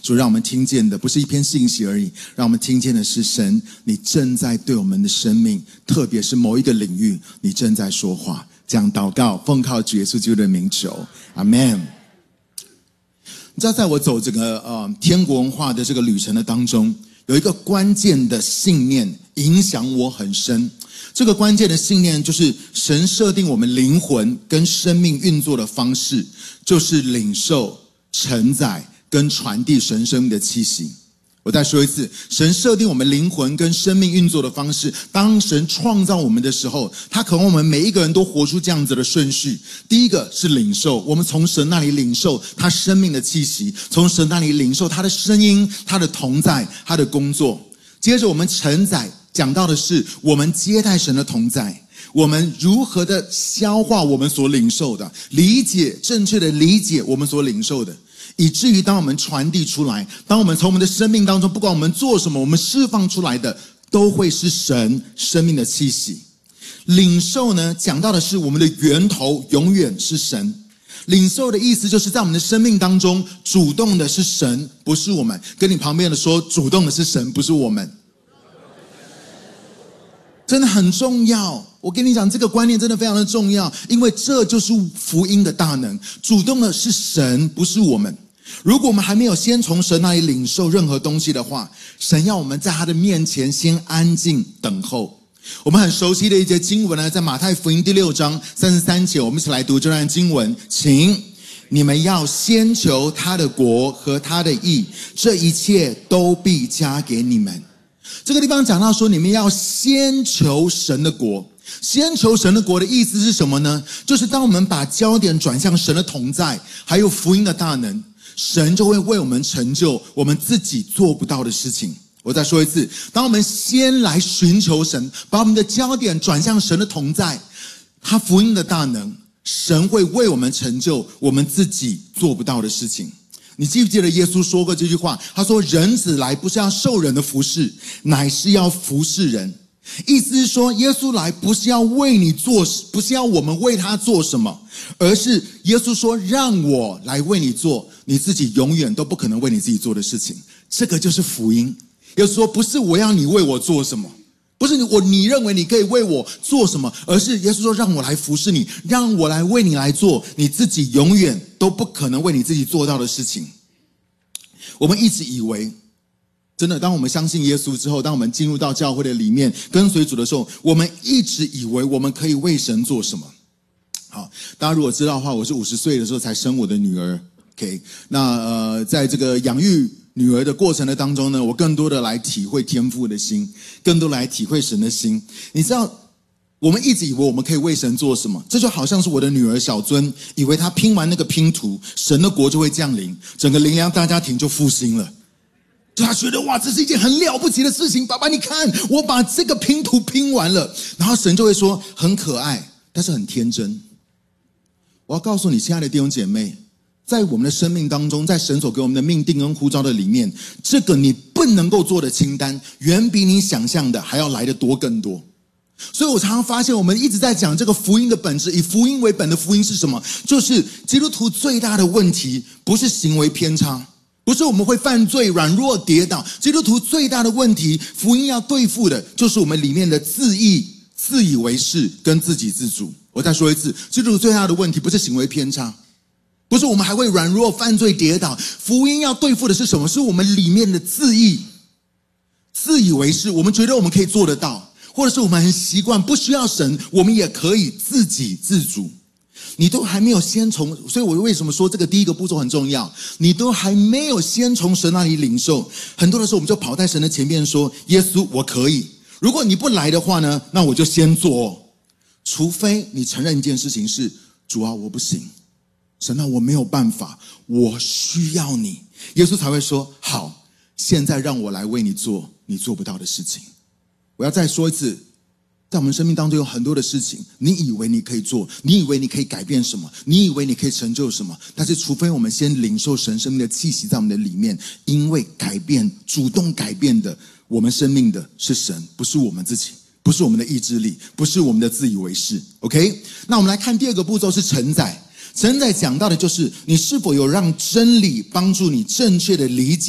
主，让我们听见的不是一篇信息而已，让我们听见的是神，你正在对我们的生命，特别是某一个领域，你正在说话。这样祷告，奉靠主耶稣基督的名求，阿们。你知道，在我走这个天国文化的这个旅程的当中，有一个关键的信念影响我很深。这个关键的信念就是神设定我们灵魂跟生命运作的方式，就是领受、承载跟传递神生命的气息。我再说一次，神设定我们灵魂跟生命运作的方式，当神创造我们的时候，他渴望我们每一个人都活出这样子的顺序。第一个是领受，我们从神那里领受他生命的气息，从神那里领受他的声音、他的同在、他的工作。接着我们承载，讲到的是我们接待神的同在，我们如何的消化我们所领受的，正确的理解我们所领受的，以至于当我们传递出来，当我们从我们的生命当中，不管我们做什么，我们释放出来的都会是神生命的气息。领受呢，讲到的是我们的源头永远是神。领受的意思就是在我们的生命当中，主动的是神，不是我们。跟你旁边的说，主动的是神，不是我们。真的很重要，我跟你讲，这个观念真的非常的重要，因为这就是福音的大能。主动的是神，不是我们。如果我们还没有先从神那里领受任何东西的话，神要我们在他的面前先安静等候。我们很熟悉的一节经文呢，在马太福音第6章33节，我们一起来读这段经文。请你们要先求他的国和他的义，这一切都必加给你们。这个地方讲到说，你们要先求神的国。先求神的国的意思是什么呢？就是当我们把焦点转向神的同在，还有福音的大能，神就会为我们成就我们自己做不到的事情。我再说一次，当我们先来寻求神，把我们的焦点转向神的同在，他福音的大能，神会为我们成就我们自己做不到的事情。你记不记得耶稣说过这句话？他说，人子来不是要受人的服侍，乃是要服侍人。意思是说，耶稣来不是要为你做，不是要我们为他做什么，而是耶稣说，让我来为你做你自己永远都不可能为你自己做的事情。这个就是福音。耶稣说，不是我要你为我做什么，不是你认为你可以为我做什么，而是耶稣说，让我来服侍你，让我来为你来做你自己永远都不可能为你自己做到的事情。我们一直以为，真的，当我们相信耶稣之后，当我们进入到教会的里面跟随主的时候，我们一直以为我们可以为神做什么。好，大家如果知道的话，我是50岁的时候才生我的女儿。OK， 那在这个养育女儿的过程的当中呢，我更多的来体会天父的心，更多来体会神的心。你知道，我们一直以为我们可以为神做什么，这就好像是我的女儿小尊，以为她拼完那个拼图，神的国就会降临，整个灵粮大家庭就复兴了。就他觉得，哇，这是一件很了不起的事情，爸爸你看，我把这个拼图拼完了，然后神就会说，很可爱，但是很天真。我要告诉你，亲爱的弟兄姐妹，在我们的生命当中，在神所给我们的命定跟呼召的里面，这个你不能够做的清单，远比你想象的还要来得多更多。所以我常常发现，我们一直在讲这个福音的本质，以福音为本的福音是什么？就是基督徒最大的问题不是行为偏差，不是我们会犯罪、软弱、跌倒。基督徒最大的问题，福音要对付的就是我们里面的自义、自以为是跟自给自足。我再说一次，基督徒最大的问题不是行为偏差，不是我们还会软弱、犯罪、跌倒。福音要对付的是什么？是我们里面的自义、自以为是，我们觉得我们可以做得到，或者是我们很习惯不需要神，我们也可以自给自足。你都还没有先从，所以我为什么说这个第一个步骤很重要，你都还没有先从神那里领受，很多的时候我们就跑在神的前面说，耶稣我可以，如果你不来的话呢，那我就先做。除非你承认一件事情是，主啊我不行，神啊我没有办法，我需要你，耶稣才会说，好，现在让我来为你做你做不到的事情。我要再说一次，在我们生命当中有很多的事情，你以为你可以做，你以为你可以改变什么，你以为你可以成就什么，但是除非我们先领受神生命的气息在我们的里面，因为改变，主动改变的我们生命的是神，不是我们自己，不是我们的意志力，不是我们的自以为是。 OK， 那我们来看第二个步骤是承载。承载讲到的就是你是否有让真理帮助你正确的理解